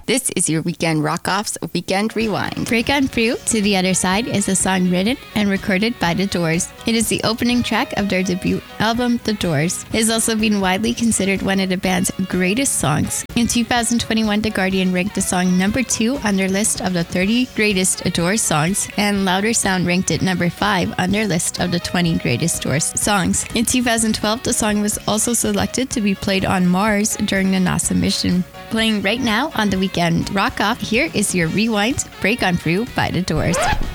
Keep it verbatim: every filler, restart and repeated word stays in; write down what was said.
This is your Weekend Rock-Off's Weekend Rewind. Break On Through to the Other Side is a song written and recorded by The Doors. It is the opening track of their debut album, The Doors. It has also been widely considered one of the band's greatest songs. In two thousand twenty-one, The Guardian ranked the song number two on their list of the thirty greatest Doors songs, and Louder Sound ranked it number five on their list of the twenty greatest Doors songs. In two thousand twelve, the song was also selected to be played on Mars during the NASA mission. Playing right now on the Weekend Rock Off, here is your Rewind Break On Through by The Doors.